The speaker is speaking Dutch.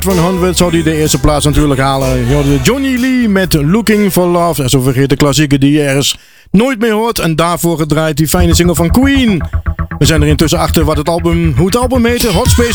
Van 100 zou hij de eerste plaats natuurlijk halen. Je hoorde Johnny Lee met Looking for Love. En zo vergeet de klassieker die je ergens nooit meer hoort. En daarvoor gedraaid die fijne single van Queen. We zijn er intussen achter hoe het album heette. Hot Space